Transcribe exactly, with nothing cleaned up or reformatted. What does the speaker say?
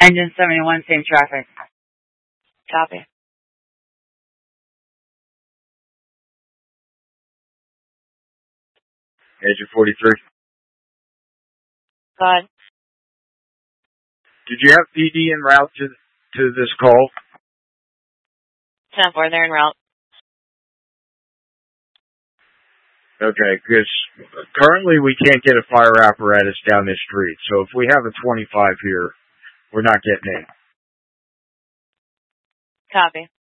Engine seventy-one, same traffic. Copy. Agent forty-three. Go ahead. Did you have P D en route to to this call? ten four, they're en route. Okay, because currently we can't get a fire apparatus down this street. So if we have a twenty-five here, we're not getting in. Copy.